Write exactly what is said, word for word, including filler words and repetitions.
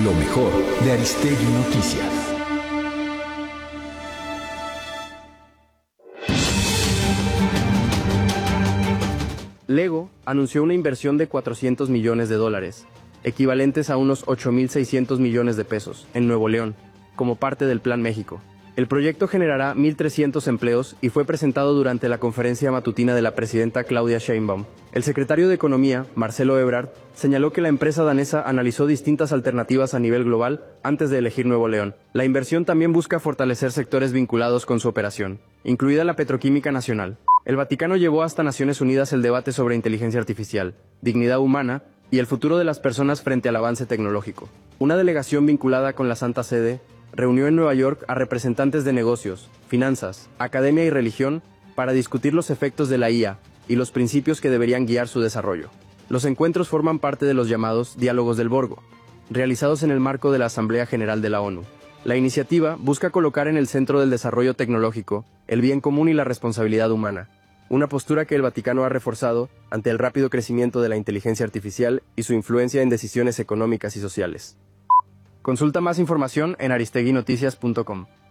Lo mejor de Aristegui Noticias. Lego anunció una inversión de cuatrocientos millones de dólares, equivalentes a unos ocho mil seiscientos millones de pesos, en Nuevo León, como parte del Plan México. El proyecto generará mil trescientos empleos y fue presentado durante la conferencia matutina de la presidenta Claudia Sheinbaum. El secretario de Economía, Marcelo Ebrard, señaló que la empresa danesa analizó distintas alternativas a nivel global antes de elegir Nuevo León. La inversión también busca fortalecer sectores vinculados con su operación, incluida la petroquímica nacional. El Vaticano llevó hasta Naciones Unidas el debate sobre inteligencia artificial, dignidad humana y el futuro de las personas frente al avance tecnológico. Una delegación vinculada con la Santa Sede reunió en Nueva York a representantes de negocios, finanzas, academia y religión para discutir los efectos de la I A y los principios que deberían guiar su desarrollo. Los encuentros forman parte de los llamados Diálogos del Borgo, realizados en el marco de la Asamblea General de la ONU. La iniciativa busca colocar en el centro del desarrollo tecnológico el bien común y la responsabilidad humana, una postura que el Vaticano ha reforzado ante el rápido crecimiento de la inteligencia artificial y su influencia en decisiones económicas y sociales. Consulta más información en aristegui noticias punto com.